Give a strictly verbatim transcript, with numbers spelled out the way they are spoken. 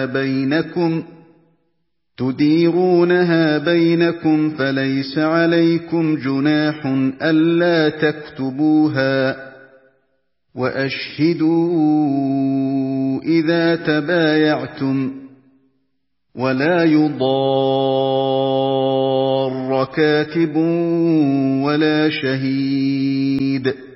بينكم تديرونها بينكم فليس عليكم جناح ألا تكتبوها وأشهدوا إذا تبايعتم ولا يضار كاتب ولا شهيد